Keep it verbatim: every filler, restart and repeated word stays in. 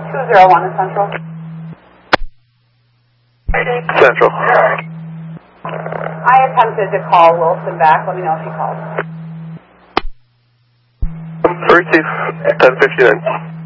two zero one is Central. Central. I attempted to call Wilson back. Let me know if he calls. Receive ten fifty-nine.